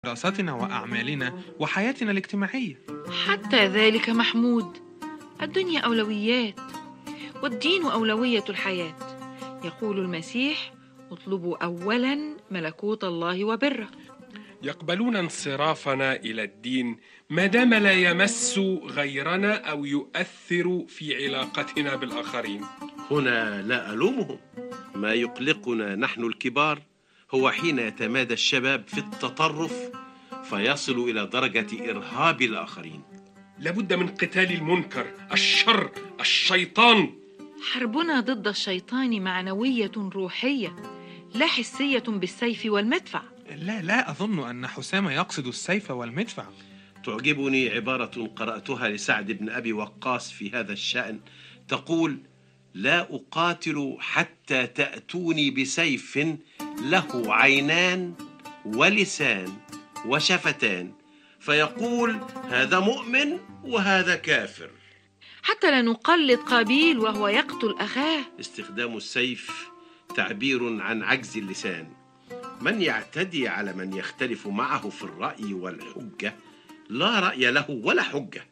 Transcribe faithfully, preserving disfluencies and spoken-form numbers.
دراستنا وأعمالنا وحياتنا الاجتماعية. حتى ذلك محمود. الدنيا أولويات، والدين أولوية الحياة. يقول المسيح: اطلبوا أولا ملكوت الله وبره. يقبلون انصرافنا إلى الدين ما دام لا يمس غيرنا أو يؤثر في علاقتنا بالآخرين. هنا لا ألومهم. ما يقلقنا نحن الكبار هو حين يتمادى الشباب في التطرف فيصل إلى درجة إرهاب الآخرين. لابد من قتال المنكر، الشر، الشيطان. حربنا ضد الشيطان معنوية روحية، لا حسية بالسيف والمدفع. لا لا أظن أن حسام يقصد السيف والمدفع. تعجبني عبارة قرأتها لسعد بن أبي وقاص في هذا الشأن، تقول: لا أقاتل حتى تأتوني بسيف له عينان ولسان وشفتان، فيقول هذا مؤمن وهذا كافر. حتى لا نقلد قابيل وهو يقتل أخاه. استخدام السيف تعبير عن عجز اللسان. من يعتدي على من يختلف معه في الرأي والحجة لا رأي له ولا حجة.